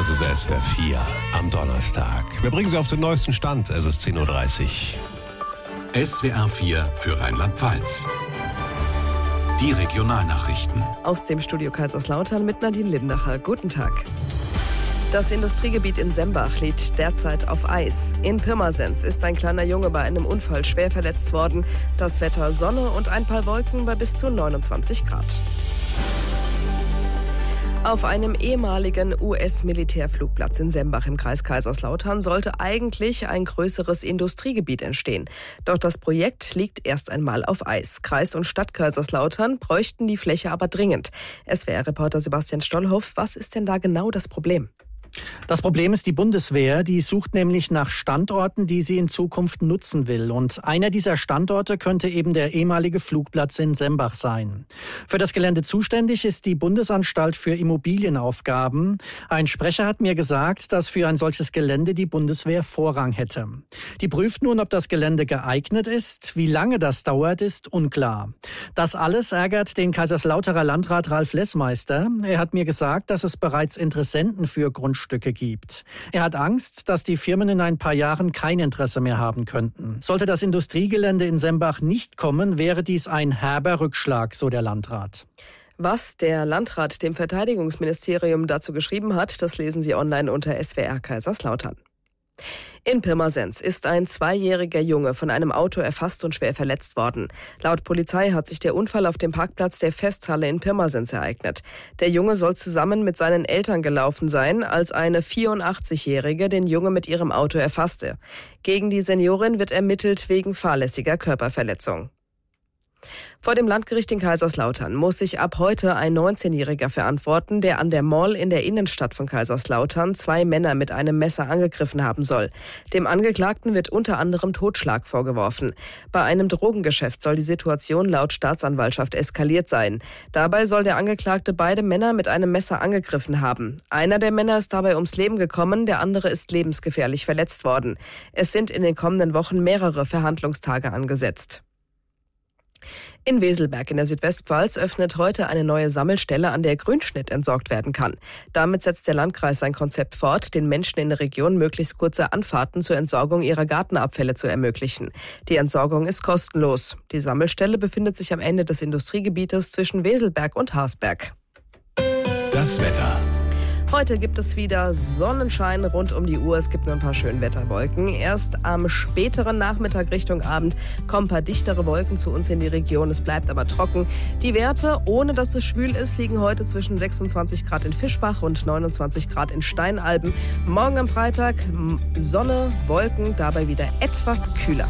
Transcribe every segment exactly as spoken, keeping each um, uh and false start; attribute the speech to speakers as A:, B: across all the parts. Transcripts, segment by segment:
A: Das ist S W R vier am Donnerstag. Wir bringen Sie auf den neuesten Stand. Es ist zehn Uhr dreißig.
B: S W R vier für Rheinland-Pfalz. Die Regionalnachrichten.
C: Aus dem Studio Kaiserslautern mit Nadine Lindacher. Guten Tag. Das Industriegebiet in Sembach liegt derzeit auf Eis. In Pirmasens ist ein kleiner Junge bei einem Unfall schwer verletzt worden. Das Wetter Sonne und ein paar Wolken bei bis zu neunundzwanzig Grad. Auf einem ehemaligen U S-Militärflugplatz in Sembach im Kreis Kaiserslautern sollte eigentlich ein größeres Industriegebiet entstehen. Doch das Projekt liegt erst einmal auf Eis. Kreis und Stadt Kaiserslautern bräuchten die Fläche aber dringend. S W R-Reporter Sebastian Stollhoff, was ist denn da genau das Problem?
D: Das Problem ist die Bundeswehr, die sucht nämlich nach Standorten, die sie in Zukunft nutzen will. Und einer dieser Standorte könnte eben der ehemalige Flugplatz in Sembach sein. Für das Gelände zuständig ist die Bundesanstalt für Immobilienaufgaben. Ein Sprecher hat mir gesagt, dass für ein solches Gelände die Bundeswehr Vorrang hätte. Die prüft nun, ob das Gelände geeignet ist. Wie lange das dauert, ist unklar. Das alles ärgert den Kaiserslauterer Landrat Ralf Lessmeister. Er hat mir gesagt, dass es bereits Interessenten für Grundstücke Stücke gibt. Er hat Angst, dass die Firmen in ein paar Jahren kein Interesse mehr haben könnten. Sollte das Industriegelände in Sembach nicht kommen, wäre dies ein herber Rückschlag, so der Landrat.
C: Was der Landrat dem Verteidigungsministerium dazu geschrieben hat, das lesen Sie online unter S W R Kaiserslautern. In Pirmasens ist ein zweijähriger Junge von einem Auto erfasst und schwer verletzt worden. Laut Polizei hat sich der Unfall auf dem Parkplatz der Festhalle in Pirmasens ereignet. Der Junge soll zusammen mit seinen Eltern gelaufen sein, als eine vierundachtzigjährige den Jungen mit ihrem Auto erfasste. Gegen die Seniorin wird ermittelt wegen fahrlässiger Körperverletzung. Vor dem Landgericht in Kaiserslautern muss sich ab heute ein neunzehnjähriger verantworten, der an der Mall in der Innenstadt von Kaiserslautern zwei Männer mit einem Messer angegriffen haben soll. Dem Angeklagten wird unter anderem Totschlag vorgeworfen. Bei einem Drogengeschäft soll die Situation laut Staatsanwaltschaft eskaliert sein. Dabei soll der Angeklagte beide Männer mit einem Messer angegriffen haben. Einer der Männer ist dabei ums Leben gekommen, der andere ist lebensgefährlich verletzt worden. Es sind in den kommenden Wochen mehrere Verhandlungstage angesetzt. In Weselberg in der Südwestpfalz öffnet heute eine neue Sammelstelle, an der Grünschnitt entsorgt werden kann. Damit setzt der Landkreis sein Konzept fort, den Menschen in der Region möglichst kurze Anfahrten zur Entsorgung ihrer Gartenabfälle zu ermöglichen. Die Entsorgung ist kostenlos. Die Sammelstelle befindet sich am Ende des Industriegebietes zwischen Weselberg und Harsberg.
B: Das Wetter.
C: Heute gibt es wieder Sonnenschein rund um die Uhr. Es gibt nur ein paar Schönwetterwolken. Erst am späteren Nachmittag Richtung Abend kommen ein paar dichtere Wolken zu uns in die Region. Es bleibt aber trocken. Die Werte, ohne dass es schwül ist, liegen heute zwischen sechsundzwanzig Grad in Fischbach und neunundzwanzig Grad in Steinalben. Morgen am Freitag Sonne, Wolken, dabei wieder etwas kühler.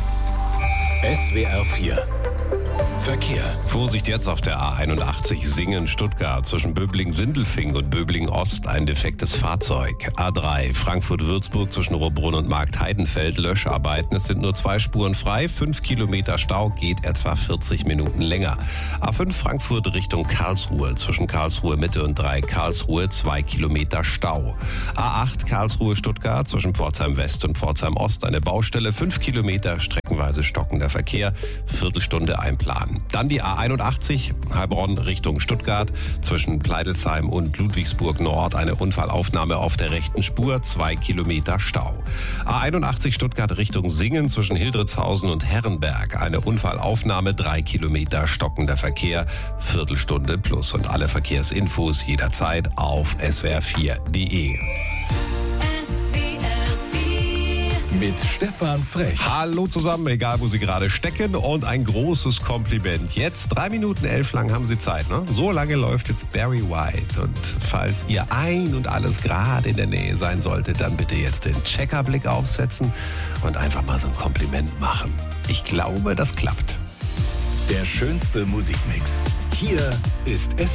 B: S W R vier. Verkehr.
A: Vorsicht jetzt auf der A einundachtzig Singen-Stuttgart zwischen Böblingen-Sindelfingen und Böblingen-Ost ein defektes Fahrzeug. A drei Frankfurt-Würzburg zwischen Rohrbrunn und Markt-Heidenfeld Löscharbeiten. Es sind nur zwei Spuren frei, fünf Kilometer Stau, geht etwa vierzig Minuten länger. A fünf Frankfurt Richtung Karlsruhe zwischen Karlsruhe-Mitte und drei Karlsruhe zwei Kilometer Stau. A acht Karlsruhe-Stuttgart zwischen Pforzheim-West und Pforzheim-Ost eine Baustelle, fünf Kilometer streckenweise stockender Verkehr, Viertelstunde einplanen. Dann die A einundachtzig Heilbronn Richtung Stuttgart zwischen Pleidelsheim und Ludwigsburg Nord eine Unfallaufnahme auf der rechten Spur, zwei Kilometer Stau. A einundachtzig Stuttgart Richtung Singen zwischen Hildritzhausen und Herrenberg eine Unfallaufnahme, drei Kilometer stockender Verkehr, Viertelstunde plus. Und alle Verkehrsinfos jederzeit auf S W R vier punkt de.
B: Mit Stefan Frech.
A: Hallo zusammen, egal wo Sie gerade stecken, und ein großes Kompliment. Jetzt drei Minuten elf lang haben Sie Zeit, ne? So lange läuft jetzt Barry White. Und falls ihr ein und alles gerade in der Nähe sein solltet, dann bitte jetzt den Checkerblick aufsetzen und einfach mal so ein Kompliment machen. Ich glaube, das klappt.
B: Der schönste Musikmix. Hier ist S